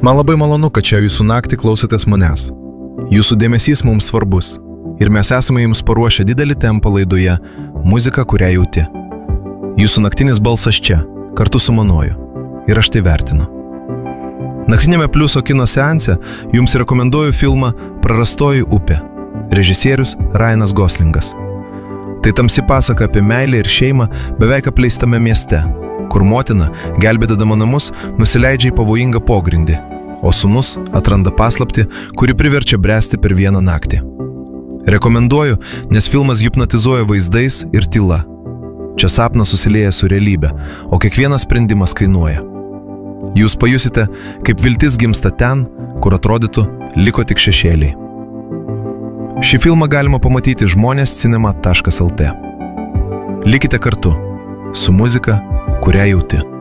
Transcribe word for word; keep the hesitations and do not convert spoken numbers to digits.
Man labai malonu, kad čia jūsų naktį klausotės manęs. Jūsų dėmesys mums svarbus ir mes esame jums paruošę didelį tempą laidoje Muzika, kurią jauti. Jūsų naktinis balsas čia, kartu su manuoju. Ir aš tai vertinu. Naktinėme Pliuso kino seanse jums rekomenduoju filmą Prarastoji upė. Režisierius Ryanas Goslingas. Tai tamsi pasaka apie meilę ir šeimą beveik apleistame mieste, kur motina, gelbėdama namus, nusileidžia į pavojingą pogrindį, o sūnus atranda paslaptį, kuri priverčia bręsti per vieną naktį. Rekomenduoju, nes filmas hipnotizuoja vaizdais ir tyla. Čia sapnas susilieja su realybė, o kiekvienas sprendimas kainuoja. Jūs pajusite, kaip viltis gimsta ten, kur atrodytų liko tik šešėliai. Šį filmą galima pamatyti žmonės cinema taškas lt. Likite kartu su muzika, kurią jauti.